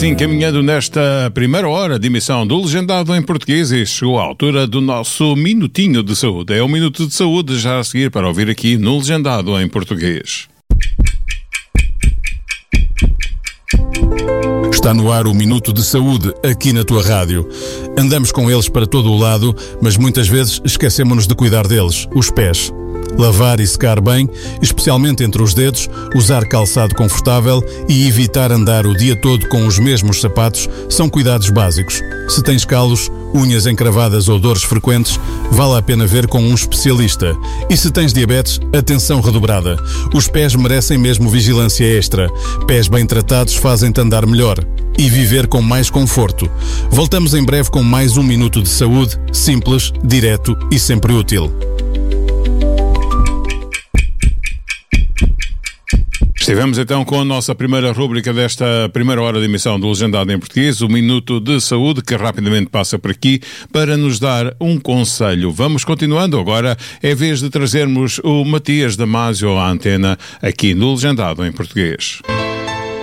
assim caminhando nesta primeira hora de emissão do Legendado em Português e chegou a altura do nosso Minutinho de Saúde. É um Minuto de Saúde já a seguir para ouvir aqui no Legendado em Português. Está no ar o Minuto de Saúde, aqui na tua rádio. Andamos com eles para todo o lado, mas muitas vezes esquecemos-nos de cuidar deles, os pés. Lavar e secar bem, especialmente entre os dedos, usar calçado confortável e evitar andar o dia todo com os mesmos sapatos são cuidados básicos. Se tens calos, unhas encravadas ou dores frequentes, vale a pena ver com um especialista. E se tens diabetes, atenção redobrada. Os pés merecem mesmo vigilância extra. Pés bem tratados fazem-te andar melhor e viver com mais conforto. Voltamos em breve com mais um Minuto de Saúde, simples, direto e sempre útil. Estivemos então com a nossa primeira rúbrica desta primeira hora de emissão do Legendado em Português, o Minuto de Saúde, que rapidamente passa por aqui para nos dar um conselho. Vamos continuando agora, é vez de trazermos o Matias Damasio à antena aqui no Legendado em Português.